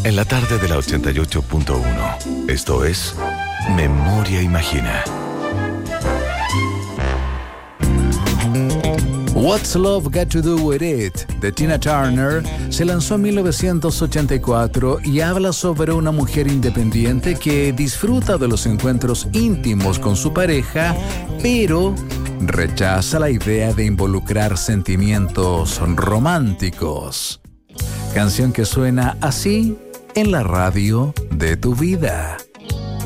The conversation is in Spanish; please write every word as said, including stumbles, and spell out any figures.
en la tarde de la ochenta y ocho punto uno. Esto es Memoria Imagina. What's Love Got to Do With It, de Tina Turner, se lanzó en mil novecientos ochenta y cuatro y habla sobre una mujer independiente que disfruta de los encuentros íntimos con su pareja, pero rechaza la idea de involucrar sentimientos románticos. Canción que suena así en la radio de tu vida.